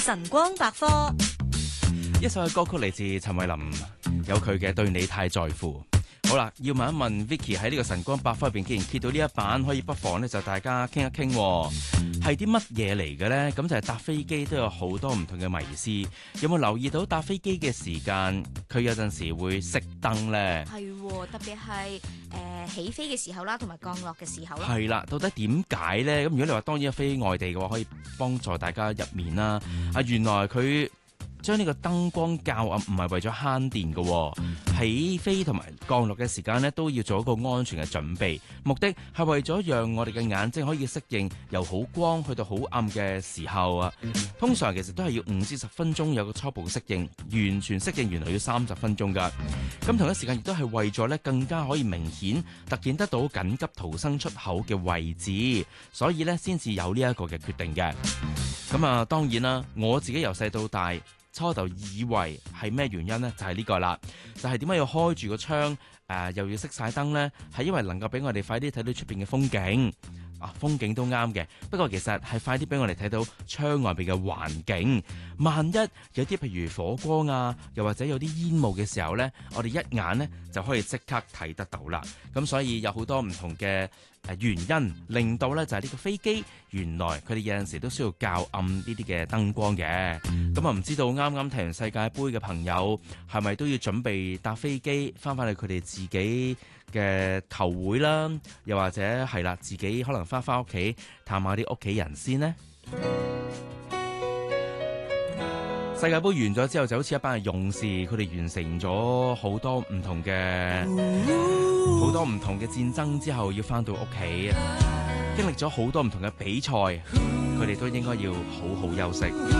晨光百科， 一首嘅歌曲嚟自陳慧琳，有佢嘅對你太在乎。好啦，要問一問 Vicky 喺呢個晨光百科入邊，既然揭到呢一版，可以不妨咧就大家傾一傾，係啲乜嘢嚟嘅呢？咁就係搭飛機都有好多唔同嘅迷思，有冇留意到搭飛機嘅時間，佢有陣時會熄燈呢？ 係，特別係起飛嘅時候啦，同埋降落嘅時候啦。 係啦，到底點解呢？咁如果你話當然飛外地嘅話，可以幫助大家入眠啦。原來佢將呢個燈光較暗，唔係為咗慳電嘅，起飛同埋降落嘅時間呢，都要做一個安全嘅準備，目的係為咗讓我哋嘅眼睛可以適應由好光去到好暗嘅時候啊。通常其實都係要5至10分鐘有個初步適應，完全適應原來要30分鐘噶。咁同一時間亦都係為咗咧更加可以明顯突顯得到緊急逃生出口嘅位置，所以咧先至有呢一個嘅決定嘅。咁啊，當然啦，我自己由細到大，初頭以為係咩原因呢？就係呢個啦，就係點解要開住個窗，又要熄晒燈呢？係因為能夠俾我哋快啲睇到出邊嘅風景。風景都啱嘅，不過其實係快啲俾我哋睇到窗外邊嘅環境。萬一有啲譬如火光啊，又或者有啲煙霧嘅時候呢，我哋一眼呢就可以即刻睇得到啦。咁所以有好多唔同嘅原因，令到呢就係呢個飛機原來佢哋有陣時都需要較暗呢啲嘅燈光嘅。咁唔知道啱啱睇完世界盃嘅朋友係咪都要準備搭飛機翻返去佢哋自己嘅球會啦，又或者係啦，自己可能翻屋企探下啲屋企人先呢？世界盃完咗之後，就好似一班嘅勇士，佢哋完成咗好多唔同嘅戰爭之後，要翻到屋企，經歷咗好多唔同嘅比賽，佢哋都應該要好好休息。